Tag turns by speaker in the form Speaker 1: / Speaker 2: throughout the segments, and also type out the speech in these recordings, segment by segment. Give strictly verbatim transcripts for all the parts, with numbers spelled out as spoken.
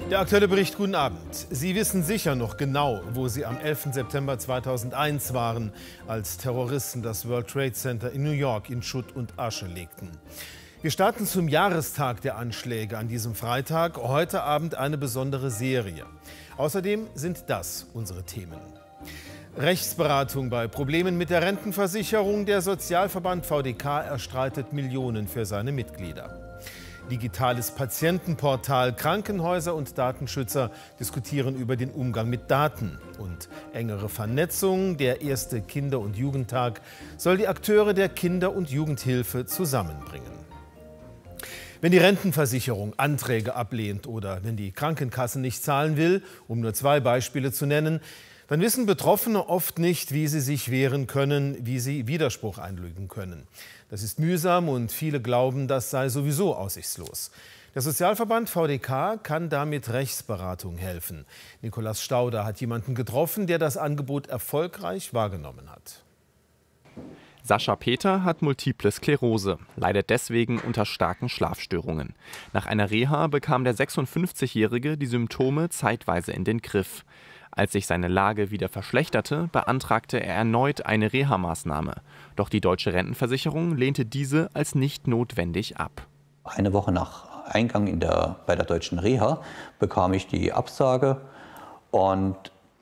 Speaker 1: Der aktuelle Bericht, guten Abend. Sie wissen sicher noch genau, wo Sie am elften September zweitausendeins waren, als Terroristen das World Trade Center in New York in Schutt und Asche legten. Wir starten zum Jahrestag der Anschläge an diesem Freitag heute Abend eine besondere Serie. Außerdem sind das unsere Themen. Rechtsberatung bei Problemen mit der Rentenversicherung. Der Sozialverband V D K erstreitet Millionen für seine Mitglieder. Digitales Patientenportal. Krankenhäuser und Datenschützer diskutieren über den Umgang mit Daten. Und engere Vernetzung. Der erste Kinder- und Jugendtag soll die Akteure der Kinder- und Jugendhilfe zusammenbringen. Wenn die Rentenversicherung Anträge ablehnt oder wenn die Krankenkasse nicht zahlen will, um nur zwei Beispiele zu nennen, dann wissen Betroffene oft nicht, wie sie sich wehren können, wie sie Widerspruch einlegen können. Das ist mühsam und viele glauben, das sei sowieso aussichtslos. Der Sozialverband V D K kann damit Rechtsberatung helfen. Nikolaus Stauder hat jemanden getroffen, der das Angebot erfolgreich wahrgenommen hat.
Speaker 2: Sascha Peter hat Multiple Sklerose, leidet deswegen unter starken Schlafstörungen. Nach einer Reha bekam der sechsundfünfzigjährige die Symptome zeitweise in den Griff. Als sich seine Lage wieder verschlechterte, beantragte er erneut eine Reha-Maßnahme. Doch die Deutsche Rentenversicherung lehnte diese als nicht notwendig ab.
Speaker 3: Eine Woche nach Eingang in der, bei der Deutschen Reha bekam ich die Absage und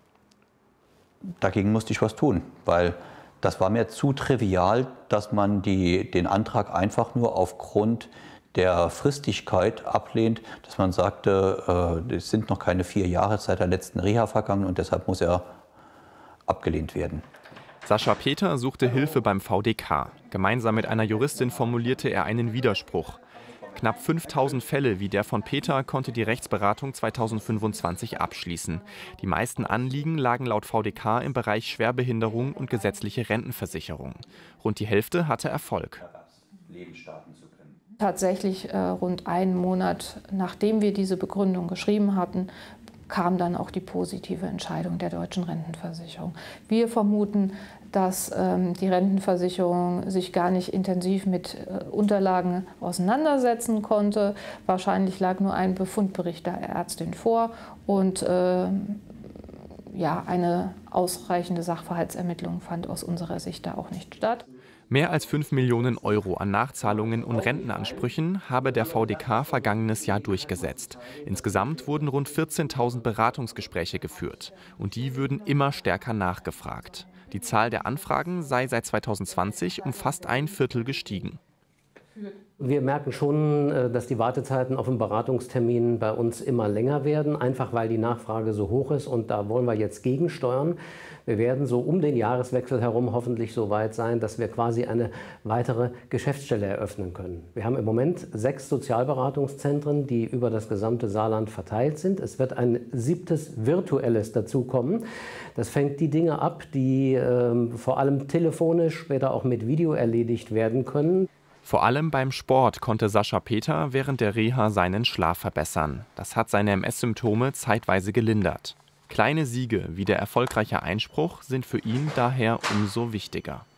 Speaker 3: dagegen musste ich was tun, weil das war mir zu trivial, dass man die, den Antrag einfach nur aufgrund der Fristigkeit ablehnt, dass man sagte, äh, es sind noch keine vier Jahre seit der letzten Reha vergangen und deshalb muss er abgelehnt werden.
Speaker 2: Sascha Peter suchte Hilfe beim V D K. Gemeinsam mit einer Juristin formulierte er einen Widerspruch. Knapp fünftausend Fälle wie der von Peter konnte die Rechtsberatung zweitausendfünfundzwanzig abschließen. Die meisten Anliegen lagen laut V D K im Bereich Schwerbehinderung und gesetzliche Rentenversicherung. Rund die Hälfte hatte Erfolg.
Speaker 4: Tatsächlich äh, rund einen Monat, nachdem wir diese Begründung geschrieben hatten, kam dann auch die positive Entscheidung der Deutschen Rentenversicherung. Wir vermuten, dass ähm, die Rentenversicherung sich gar nicht intensiv mit äh, Unterlagen auseinandersetzen konnte. Wahrscheinlich lag nur ein Befundbericht der Ärztin vor und äh, ja, eine ausreichende Sachverhaltsermittlung fand aus unserer Sicht da auch nicht statt.
Speaker 2: Mehr als fünf Millionen Euro an Nachzahlungen und Rentenansprüchen habe der V D K vergangenes Jahr durchgesetzt. Insgesamt wurden rund vierzehntausend Beratungsgespräche geführt. Und die würden immer stärker nachgefragt. Die Zahl der Anfragen sei seit zweitausendzwanzig um fast ein Viertel gestiegen.
Speaker 5: Wir merken schon, dass die Wartezeiten auf einen Beratungstermin bei uns immer länger werden, einfach weil die Nachfrage so hoch ist und da wollen wir jetzt gegensteuern. Wir werden so um den Jahreswechsel herum hoffentlich so weit sein, dass wir quasi eine weitere Geschäftsstelle eröffnen können. Wir haben im Moment sechs Sozialberatungszentren, die über das gesamte Saarland verteilt sind. Es wird ein siebtes virtuelles dazukommen. Das fängt die Dinge ab, die äh, vor allem telefonisch, später auch mit Video erledigt werden können.
Speaker 2: Vor allem beim Sport konnte Sascha Peter während der Reha seinen Schlaf verbessern. Das hat seine M S-Symptome zeitweise gelindert. Kleine Siege wie der erfolgreiche Einspruch sind für ihn daher umso wichtiger.